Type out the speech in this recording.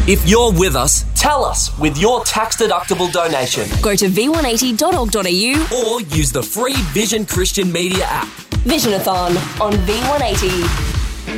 If you're with us, tell us with your tax-deductible donation. Go to v180.org.au Or use the free Vision Christian Media app. Visionathon on V180.